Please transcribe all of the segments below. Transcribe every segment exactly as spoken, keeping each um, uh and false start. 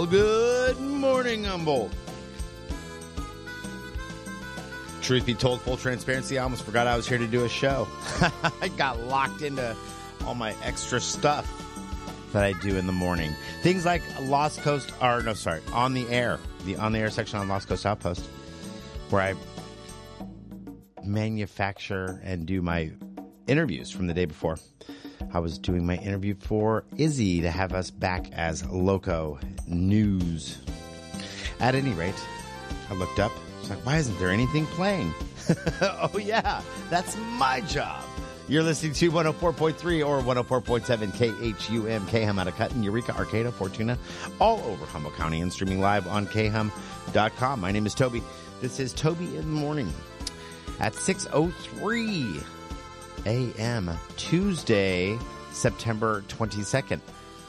Well, good morning, Humboldt. Truth be told, full transparency, I almost forgot I was here to do a show. I got locked into all my extra stuff that I do in the morning. Things like Lost Coast, or no, sorry, On the Air, the On the Air section on Lost Coast Outpost, where I manufacture and do my interviews from the day before. I was doing my interview for Izzy to have us back as Loco News. At any rate, I looked up. I was like, why isn't there anything playing? Oh, yeah, that's my job. You're listening to one oh four point three or one oh four point seven K H U M, K H U M out of Cutton, Eureka, Arcata, Fortuna, all over Humboldt County and streaming live on K H U M dot com. My name is Toby. This is Toby in the Morning at six oh three a.m. Tuesday, September twenty-second.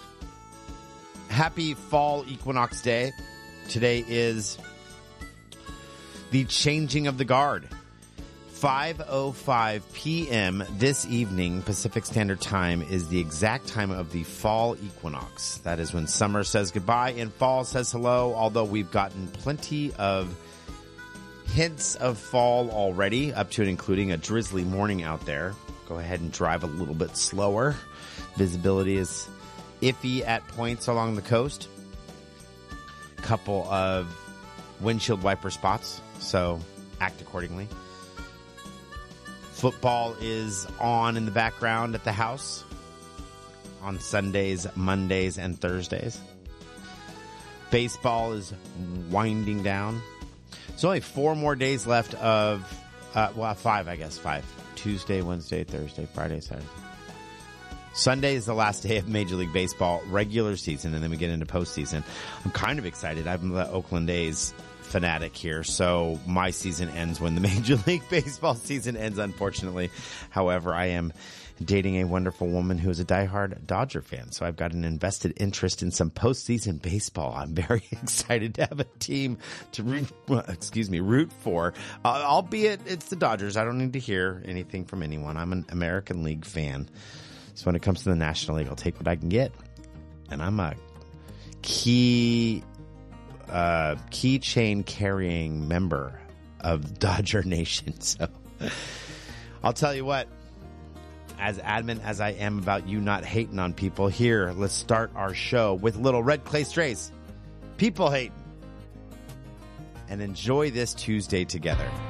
Happy Fall Equinox Day. Today is the changing of the guard. five oh five p.m. this evening, Pacific Standard Time, is the exact time of the fall equinox. That is when summer says goodbye and fall says hello, although we've gotten plenty of hints of fall already, up to and including a drizzly morning out there. Go ahead and drive a little bit slower. Visibility is iffy at points along the coast. Couple of windshield wiper spots, so act accordingly. Football is on in the background at the house on Sundays, Mondays, and Thursdays. Baseball is winding down. There's only four more days left of, uh, well, five, I guess, five. Tuesday, Wednesday, Thursday, Friday, Saturday. Sunday is the last day of Major League Baseball regular season, and then we get into postseason. I'm kind of excited. I'm the Oakland A's fanatic here, so my season ends when the Major League Baseball season ends, unfortunately. However, I am dating a wonderful woman who is a diehard Dodger fan, so I've got an invested interest in some postseason baseball. I'm very excited to have a team to root, excuse me, root for, uh, albeit it's the Dodgers. I don't need to hear anything from anyone. I'm an American League fan, so when it comes to the National League, I'll take what I can get, and I'm a key uh, keychain carrying member of Dodger Nation, so I'll tell you what. As adamant as I am about you not hating on people, here, let's start our show with little Red Clay Strays. People hating. And enjoy this Tuesday together.